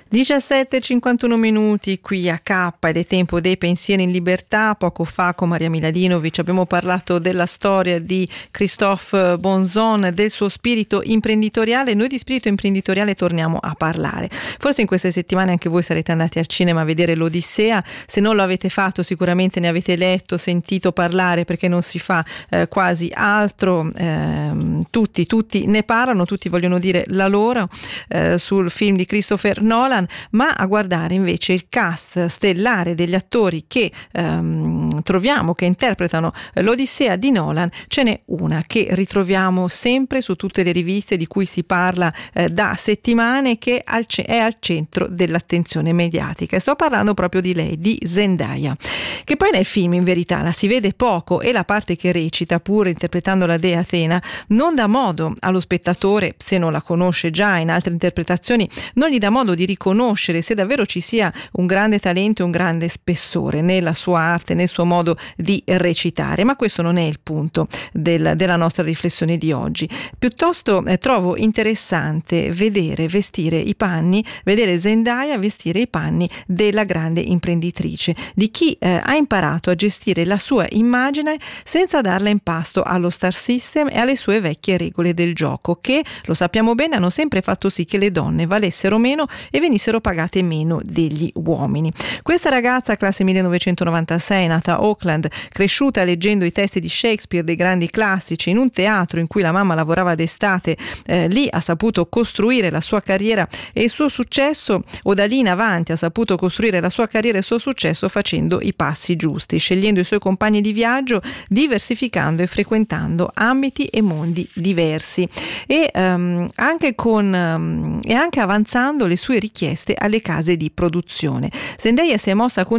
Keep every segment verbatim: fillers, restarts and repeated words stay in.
diciassette e cinquantuno minuti qui a K ed è tempo dei pensieri in libertà. Poco fa con Maria Miladinovic abbiamo parlato della storia di Christophe Bonzon, del suo spirito imprenditoriale. Noi di spirito imprenditoriale torniamo a parlare. Forse in queste settimane anche voi sarete andati al cinema a vedere l'Odissea. Se non lo avete fatto sicuramente ne avete letto, sentito parlare, perché non si fa eh, quasi altro. Eh, tutti, tutti ne parlano, tutti vogliono dire la loro eh, sul film di Christopher Nolan. Ma a guardare invece il cast stellare degli attori che ehm, troviamo, che interpretano l'Odissea di Nolan, ce n'è una che ritroviamo sempre su tutte le riviste, di cui si parla eh, da settimane, che al ce- è al centro dell'attenzione mediatica. E sto parlando proprio di lei, di Zendaya, che poi nel film in verità la si vede poco e la parte che recita, pur interpretando la dea Athena, non dà modo allo spettatore, se non la conosce già in altre interpretazioni, non gli dà modo di riconoscere se davvero ci sia un grande talento e un grande spessore nella sua arte, nel suo modo di recitare. Ma questo non è il punto del, della nostra riflessione di oggi. Piuttosto eh, trovo interessante vedere vestire i panni, vedere Zendaya vestire i panni della grande imprenditrice, di chi eh, ha imparato a gestire la sua immagine senza darla in pasto allo star system e alle sue vecchie regole del gioco, che, lo sappiamo bene, hanno sempre fatto sì che le donne valessero meno e venissero pagate meno degli uomini. Questa ragazza, classe millenovecentonovantasei, nata a Auckland, cresciuta leggendo i testi di Shakespeare, dei grandi classici, in un teatro in cui la mamma lavorava d'estate, eh, lì ha saputo costruire la sua carriera e il suo successo, o da lì in avanti ha saputo costruire la sua carriera e il suo successo facendo i passi giusti, scegliendo i suoi compagni di viaggio, diversificando e frequentando ambiti e mondi diversi e um, anche con um, e anche avanzando le sue richieste alle case di produzione. Zendaya si è mossa con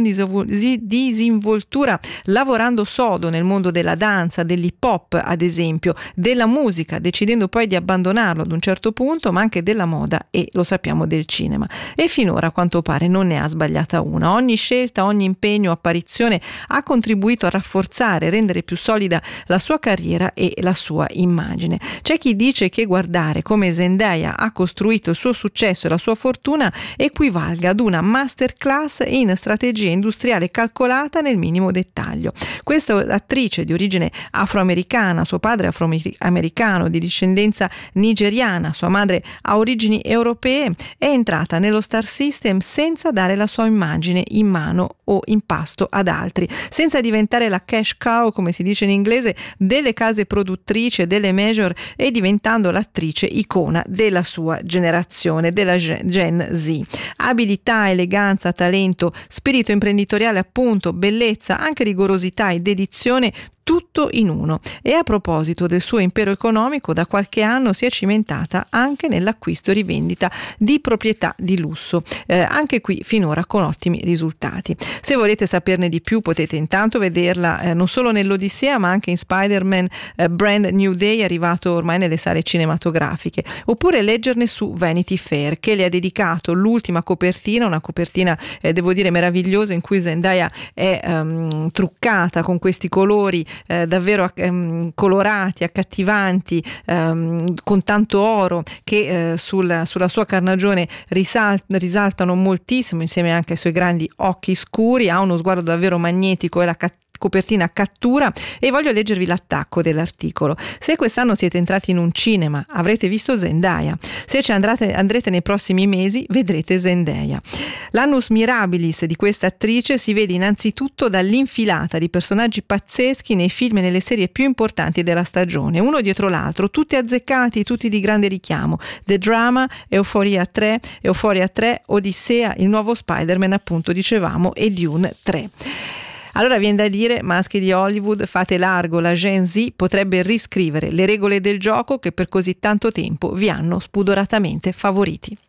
disinvoltura, lavorando sodo nel mondo della danza, dell'hip hop ad esempio, della musica, decidendo poi di abbandonarlo ad un certo punto, ma anche della moda e, lo sappiamo, del cinema. E finora a quanto pare non ne ha sbagliata una. Ogni scelta, ogni impegno, apparizione ha contribuito a rafforzare, rendere più solida la sua carriera e la sua immagine. C'è chi dice che guardare come Zendaya ha costruito il suo successo e la sua fortuna equivalga ad una masterclass in strategia industriale calcolata nel minimo dettaglio. Questa attrice di origine afroamericana, suo padre afroamericano di discendenza nigeriana, sua madre ha origini europee, è entrata nello star system senza dare la sua immagine in mano o in pasto ad altri, senza diventare la cash cow, come si dice in inglese, delle case produttrici e delle major, e diventando l'attrice icona della sua generazione, della Gen Z. Abilità, eleganza, talento, spirito imprenditoriale appunto, bellezza, anche rigorosità e dedizione, tutto in uno. E a proposito del suo impero economico, da qualche anno si è cimentata anche nell'acquisto e rivendita di proprietà di lusso, eh, anche qui finora con ottimi risultati. Se volete saperne di più potete intanto vederla eh, non solo nell'Odissea ma anche in Spider-Man eh, Brand New Day, arrivato ormai nelle sale cinematografiche, oppure leggerne su Vanity Fair, che le ha dedicato l'ultima copertina, una copertina eh, devo dire meravigliosa, in cui Zendaya è um, truccata con questi colori Eh, davvero ehm, colorati, accattivanti, ehm, con tanto oro, che eh, sul, sulla sua carnagione risal- risaltano moltissimo, insieme anche ai suoi grandi occhi scuri. Ha uno sguardo davvero magnetico e la cattiva copertina cattura. E voglio leggervi l'attacco dell'articolo. Se quest'anno siete entrati in un cinema avrete visto Zendaya, se ci andrete, andrete nei prossimi mesi vedrete Zendaya. L'annus mirabilis di questa attrice si vede innanzitutto dall'infilata di personaggi pazzeschi nei film e nelle serie più importanti della stagione, uno dietro l'altro, tutti azzeccati, tutti di grande richiamo: The Drama, Euphoria tre, Euphoria tre, Odissea, il nuovo Spider-Man appunto dicevamo, e Dune tre. Allora viene da dire, maschi di Hollywood, fate largo, la Gen Z potrebbe riscrivere le regole del gioco che per così tanto tempo vi hanno spudoratamente favoriti.